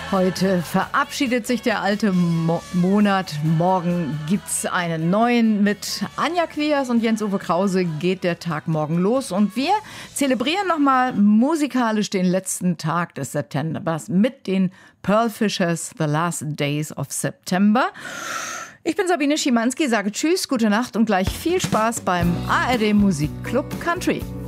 Heute verabschiedet sich der alte Monat. Morgen gibt's einen neuen. Mit Anja Quiers und Jens-Uwe Krause geht der Tag morgen los. Und wir zelebrieren nochmal musikalisch den letzten Tag des Septembers mit den Pearl Fishers, The Last Days of September. Ich bin Sabine Schimanski, sage Tschüss, gute Nacht und gleich viel Spaß beim ARD Musikclub Country.